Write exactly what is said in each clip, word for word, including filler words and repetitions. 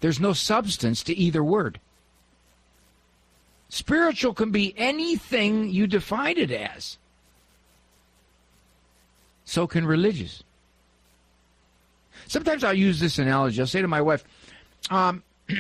There's no substance to either word. Spiritual can be anything you define it as. So can religious. Sometimes I'll use this analogy. I'll say to my wife, um,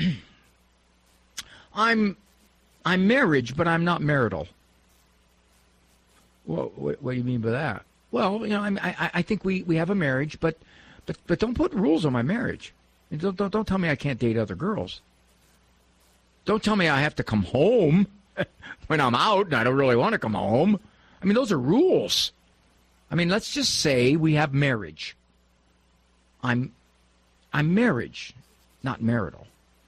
I'm I'm marriage, but I'm not marital. Well, what, what do you mean by that? Well, you know, I I, I think we, we have a marriage, but but but don't put rules on my marriage. Don't, don't don't tell me I can't date other girls. Don't tell me I have to come home when I'm out and I don't really want to come home. I mean, those are rules. I mean, let's just say we have marriage. I'm I'm marriage, not marital.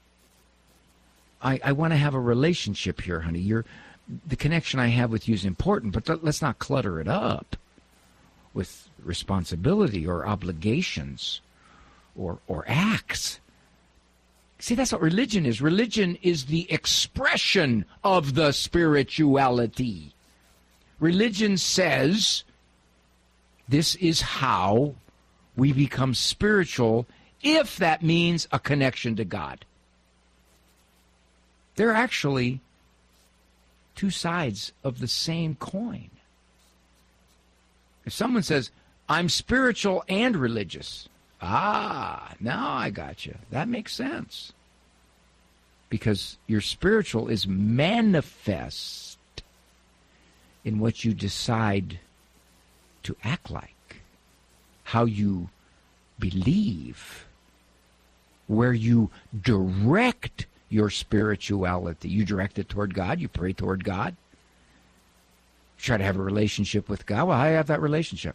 I, I want to have a relationship here, honey. You're, the connection I have with you is important, but th- let's not clutter it up with responsibility or obligations or or acts. See, that's what religion is. Religion is the expression of the spirituality. Religion says this is how we become spiritual, if that means a connection to God. They're actually two sides of the same coin. If someone says, I'm spiritual and religious, ah, now I got you. That makes sense. Because your spiritual is manifest in what you decide to act like, how you believe, where you direct your spirituality. You direct it toward God. You pray toward God. You try to have a relationship with God. Well, how do you have that relationship?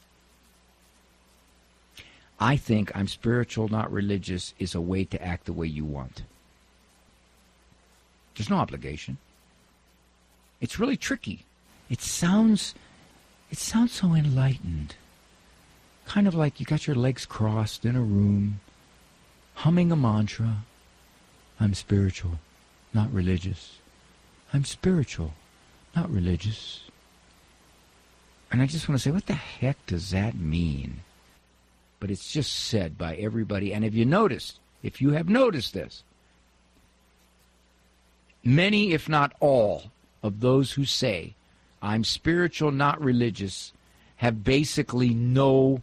I think I'm spiritual, not religious, is a way to act the way you want. There's no obligation. It's really tricky. It sounds, it sounds so enlightened. Kind of like you got your legs crossed in a room, humming a mantra. I'm spiritual, not religious. I'm spiritual, not religious. And I just want to say, what the heck does that mean? But it's just said by everybody. And if you notice, if you have noticed this, many, if not all, of those who say, I'm spiritual, not religious, have basically no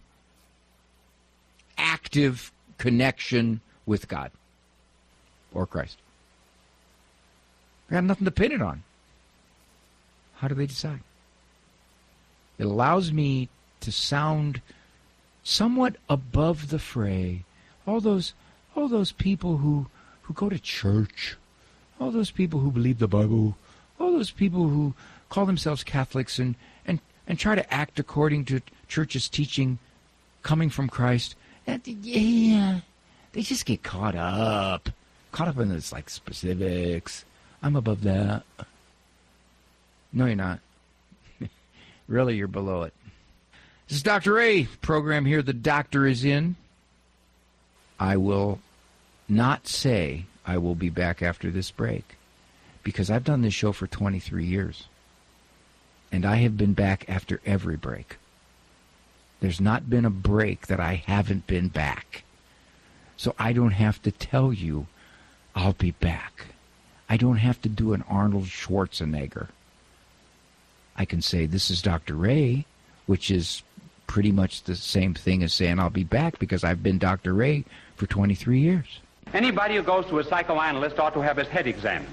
active connection with God or Christ. They got nothing to pin it on. How do they decide? It allows me to sound somewhat above the fray. All those all those people who, who go to church, all those people who believe the Bible, all those people who call themselves Catholics and, and, and try to act according to church's teaching coming from Christ, and, yeah, they just get caught up. Caught up in this, like, specifics. I'm above that. No, you're not. Really, you're below it. This is Doctor Ray program here. The doctor is in. I will not say I will be back after this break, because I've done this show for twenty-three years, and I have been back after every break. There's not been a break that I haven't been back. So I don't have to tell you I'll be back. I don't have to do an Arnold Schwarzenegger. I can say, this is Doctor Ray, which is pretty much the same thing as saying I'll be back, because I've been Doctor Ray for twenty-three years. Anybody who goes to a psychoanalyst ought to have his head examined.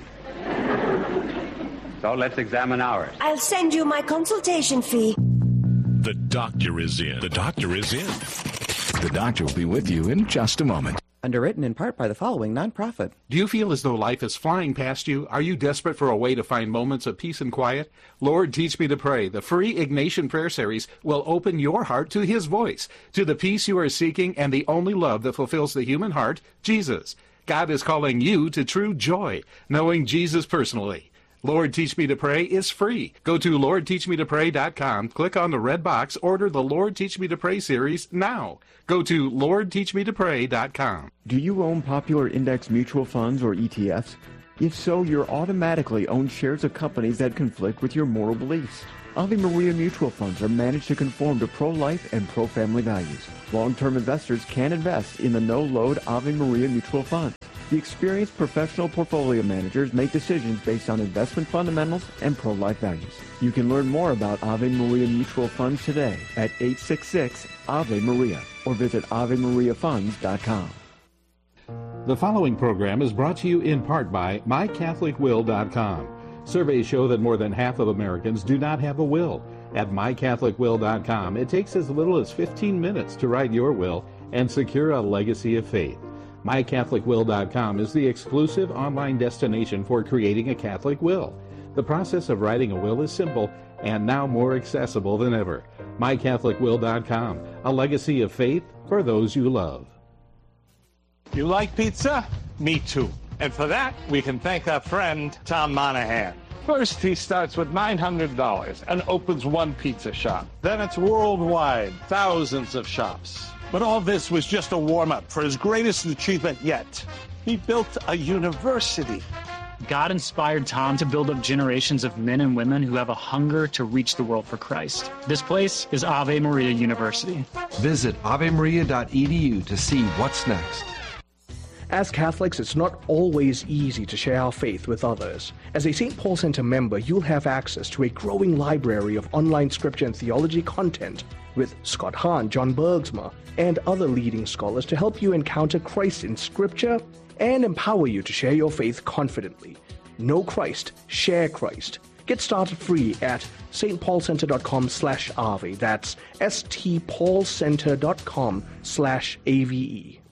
So let's examine ours. I'll send you my consultation fee. The doctor is in. The doctor is in. The doctor will be with you in just a moment. Underwritten in part by the following nonprofit. Do you feel as though life is flying past you? Are you desperate for a way to find moments of peace and quiet? Lord, Teach Me to Pray, the free Ignatian Prayer Series, will open your heart to His voice, to the peace you are seeking and the only love that fulfills the human heart, Jesus. God is calling you to true joy, knowing Jesus personally. Lord, Teach Me to Pray is free. Go to lord teach me to pray dot com, click on the red box, order the Lord Teach Me to Pray series now. Go to lord teach me to pray dot com. Do you own popular index mutual funds or E T Fs? If so, you're automatically own shares of companies that conflict with your moral beliefs. Ave Maria mutual funds are managed to conform to pro-life and pro-family values. Long-term investors can invest in the no-load Ave Maria mutual funds. The experienced professional portfolio managers make decisions based on investment fundamentals and pro-life values. You can learn more about Ave Maria Mutual Funds today at eight six six Ave Maria or visit ave maria funds dot com. The following program is brought to you in part by my catholic will dot com. Surveys show that more than half of Americans do not have a will. At my catholic will dot com, it takes as little as fifteen minutes to write your will and secure a legacy of faith. my catholic will dot com is the exclusive online destination for creating a Catholic will. The process of writing a will is simple and now more accessible than ever. my catholic will dot com, a legacy of faith for those you love. You like pizza? Me too. And for that, we can thank our friend, Tom Monahan. First, he starts with nine hundred dollars and opens one pizza shop. Then it's worldwide, thousands of shops. But all this was just a warm-up for his greatest achievement yet. He built a university. God inspired Tom to build up generations of men and women who have a hunger to reach the world for Christ. This place is Ave Maria University. Visit ave maria dot e d u to see what's next. As Catholics, it's not always easy to share our faith with others. As a Saint Paul Center member, you'll have access to a growing library of online scripture and theology content with Scott Hahn, John Bergsma, and other leading scholars to help you encounter Christ in Scripture and empower you to share your faith confidently. Know Christ, share Christ. Get started free at st paul center dot com slash ave. That's s t paul center dot com slash A V E.